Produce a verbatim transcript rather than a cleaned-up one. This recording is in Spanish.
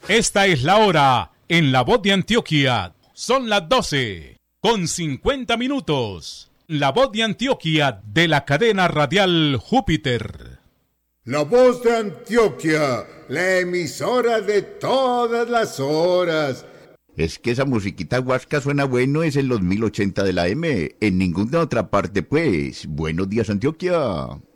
Esta es la hora en La Voz de Antioquia. Son las doce con cincuenta minutos. La Voz de Antioquia de la cadena radial Júpiter. La Voz de Antioquia, la emisora de todas las horas. Es que esa musiquita huasca suena bueno, es en los mil ochenta de la M. En ninguna otra parte, pues. Buenos días, Antioquia.